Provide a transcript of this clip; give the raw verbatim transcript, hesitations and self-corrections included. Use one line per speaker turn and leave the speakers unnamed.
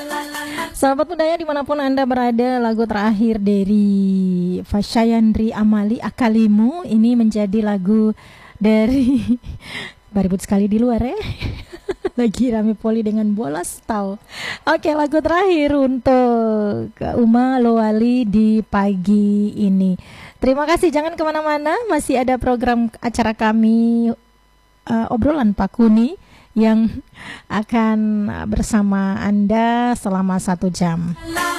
Sahabat budaya dimanapun Anda berada, lagu terakhir dari Fasyayandri Amali Akalimu ini menjadi lagu dari baribut sekali di luar ya. Lagi rame poli dengan bolas tahu. Oke, lagu terakhir untuk Uma Lowali di pagi ini. Terima kasih, jangan kemana-mana, masih ada program acara kami uh, obrolan Pak Kuni yang akan bersama Anda selama satu jam.